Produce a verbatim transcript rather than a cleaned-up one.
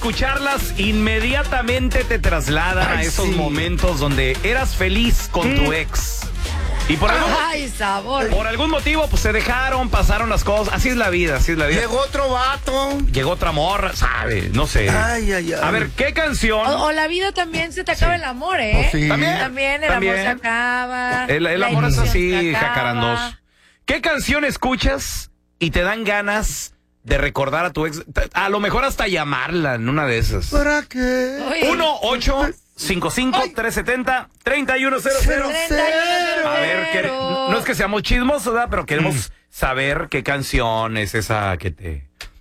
escucharlas, inmediatamente te trasladan Ay, a esos sí. momentos donde eras feliz con tu ex. Y por algún, Ay, sabor. por algún motivo, pues se dejaron, pasaron las cosas. Así es la vida, así es la vida. Llegó otro vato. Llegó otra morra, ¿sabe? No sé. Ay, ay, ay. A ver, ¿qué canción? O, o la vida también se te acaba Sí. el amor, ¿eh? Pues sí. También. También el También. amor se acaba. El, el la amor es ilusión así, se acaba. jacarandoso. ¿Qué canción escuchas y te dan ganas de recordar a tu ex? A lo mejor hasta llamarla en una de esas. ¿Para qué? Oye, uno ocho cinco cinco tres siete cero tres uno cero cero. treinta y uno A ver, que- cero. no es que seamos chismosos, ¿verdad? Pero queremos saber qué canción es esa que te